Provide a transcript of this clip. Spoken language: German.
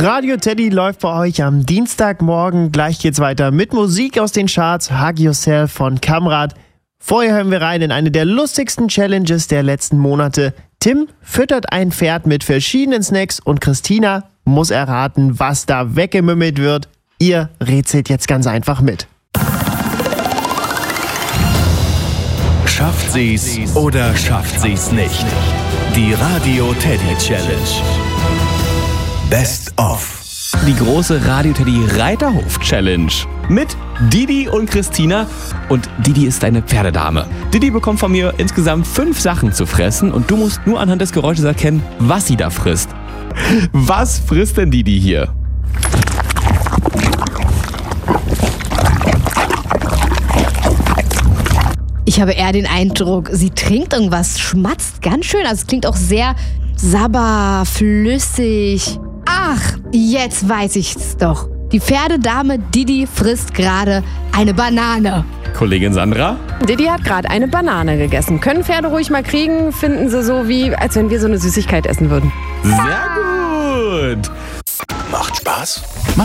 Radio Teddy läuft bei euch am Dienstagmorgen. Gleich geht's weiter mit Musik aus den Charts. Hug Yourself von Kamrat. Vorher hören wir rein in eine der lustigsten Challenges der letzten Monate. Tim füttert ein Pferd mit verschiedenen Snacks und Christina muss erraten, was da weggemümmelt wird. Ihr rätselt jetzt ganz einfach mit. Schafft sie's oder schafft sie's nicht? Die Radio Teddy Challenge. Best of. Die große Radio Teddy Reiterhof Challenge mit Didi und Christina. Und Didi ist eine Pferdedame. Didi bekommt von mir insgesamt 5 Sachen zu fressen und du musst nur anhand des Geräusches erkennen, was sie da frisst. Was frisst denn Didi hier? Ich habe eher den Eindruck, sie trinkt irgendwas, schmatzt ganz schön. Also es klingt auch sehr sabber, flüssig. Ach, jetzt weiß ich's doch. Die Pferdedame Didi frisst gerade eine Banane. Kollegin Sandra? Didi hat gerade eine Banane gegessen. Können Pferde ruhig mal kriegen, finden sie so wie, als wenn wir so eine Süßigkeit essen würden. Sehr gut! Macht Spaß?